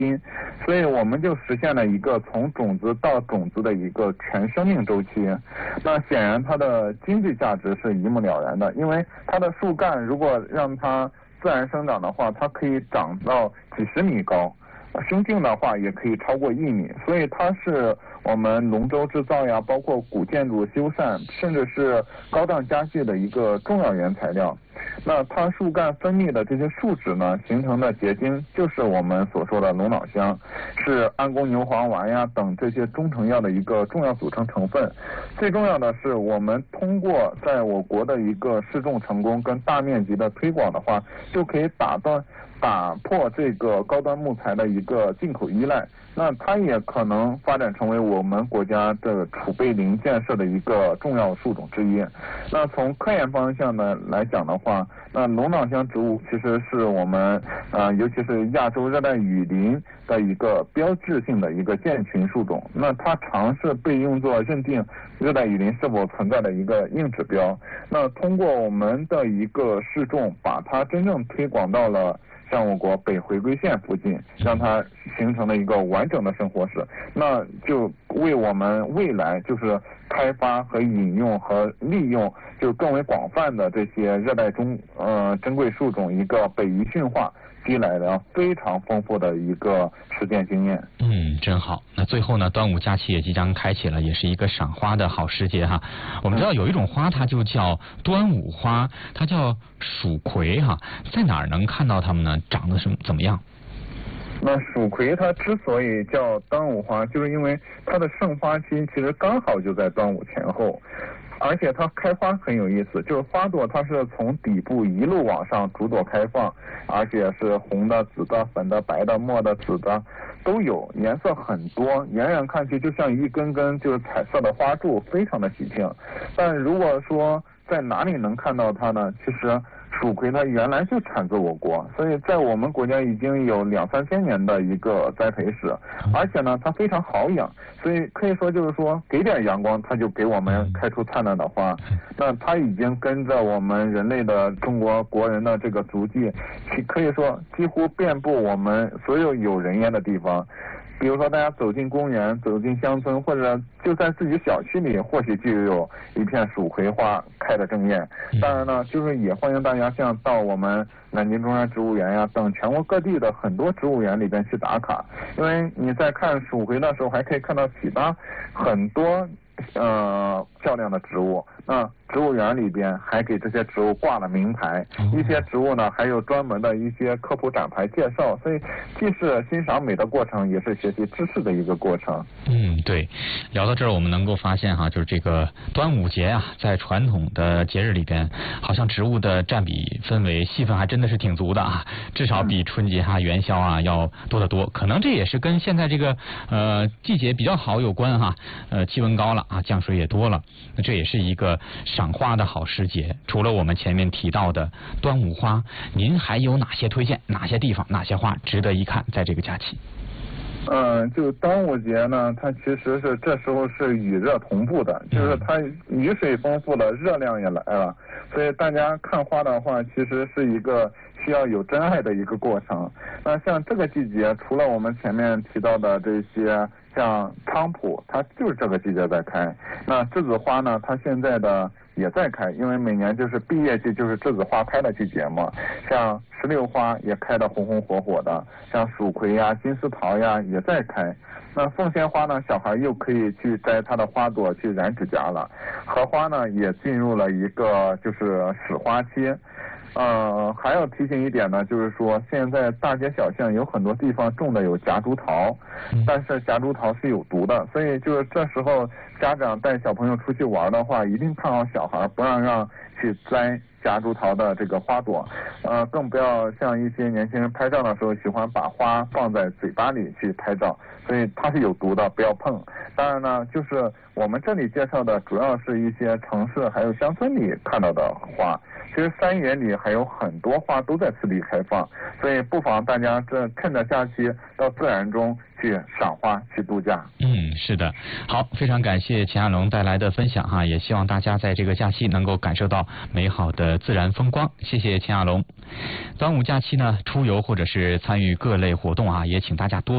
因，所以我们就实现了一个从种子到种子的一个全生命周期。那显然它的经济价值是一目了然的，因为它的树干如果让它自然生长的话，它可以长到几十米高，生茎的话也可以超过1米，所以它是我们龙舟制造呀，包括古建筑修缮，甚至是高档家具的一个重要原材料。那它树干分泌的这些树脂呢，形成的结晶就是我们所说的龙脑香，是安宫牛黄丸呀等这些中成药的一个重要组成成分。最重要的是，我们通过在我国的一个试种成功跟大面积的推广的话，就可以打破这个高端木材的一个进口依赖，那它也可能发展成为我们国家的储备林建设的一个重要树种之一。那从科研方向呢来讲的话，那龙脑香植物其实是我们尤其是亚洲热带雨林的一个标志性的一个建群树种，那它常是被用作认定热带雨林是否存在的一个硬指标。那通过我们的一个试种，把它真正推广到了像我国北回归线附近，让它形成了一个完整的生活史，那就为我们未来就是开发和引用和利用就更为广泛的这些热带珍贵树种一个北移驯化积累了非常丰富的一个实践经验。 真好。那最后呢，端午假期也即将开启了，也是一个赏花的好时节哈。我们知道有一种花，它就叫端午花，它叫蜀葵哈，在哪儿能看到它们呢？长得怎么样？ 那蜀葵它之所以叫端午花，就是因为它的盛花期其实刚好就在端午前后。而且它开花很有意思，就是花朵它是从底部一路往上逐朵开放，而且是红的、紫的、粉的、白的、墨的、紫的都有，颜色很多，远远看去就像一根根就是彩色的花柱，非常的喜庆。但如果说在哪里能看到它呢？其实蜀葵它原来就产自我国，所以在我们国家已经有2-3千年的一个栽培史，而且呢它非常好养，所以可以说就是说给点阳光它就给我们开出灿烂的花。那它已经跟着我们人类的中国国人的这个足迹，可以说几乎遍布我们所有有人烟的地方。比如说大家走进公园、走进乡村，或者就在自己小区里，或许就有一片蜀葵花开得正艳。当然呢，就是也欢迎大家像到我们南京中山植物园呀等全国各地的很多植物园里边去打卡，因为你在看蜀葵的时候，还可以看到其他很多漂亮的植物。那植物园里边还给这些植物挂了名牌，一些植物呢还有专门的一些科普展牌介绍，所以既是欣赏美的过程，也是学习知识的一个过程。 对，聊到这儿我们能够发现哈，就是这个端午节啊，在传统的节日里边，好像植物的占比氛围戏份还真的是挺足的啊，至少比春节元宵啊要多得多。可能这也是跟现在这个季节比较好有关哈，气温高了啊，降水也多了，那这也是一个赏花的好时节。除了我们前面提到的端午花，您还有哪些推荐？哪些地方、哪些花值得一看？在这个假期？ 就端午节呢，它其实是这时候是雨热同步的，就是它雨水丰富了，热量也来了，所以大家看花的话，其实是一个需要有真爱的一个过程。那像这个季节，除了我们前面提到的这些，像菖蒲，它就是这个季节在开。那栀子花呢，它现在的也在开，因为每年就是毕业季，就是栀子花开的季节嘛。像石榴花也开得红红火火的，像蜀葵呀、金丝桃呀也在开。那凤仙花呢，小孩又可以去摘它的花朵去染指甲了。荷花呢，也进入了一个就是始花期。还要提醒一点呢，就是说现在大街小巷有很多地方种的有夹竹桃，但是夹竹桃是有毒的，所以就是这时候家长带小朋友出去玩的话，一定看好小孩，不让去摘夹竹桃的这个花朵，更不要像一些年轻人拍照的时候喜欢把花放在嘴巴里去拍照，所以它是有毒的，不要碰。当然呢，就是我们这里介绍的主要是一些城市还有乡村里看到的花，其实山野里还有很多花都在次第开放，所以不妨大家趁着假期到自然中去赏花去度假。 是的，好，非常感谢钱亚龙带来的分享哈，也希望大家在这个假期能够感受到美好的自然风光。谢谢钱亚龙。端午假期呢，出游或者是参与各类活动啊，也请大家多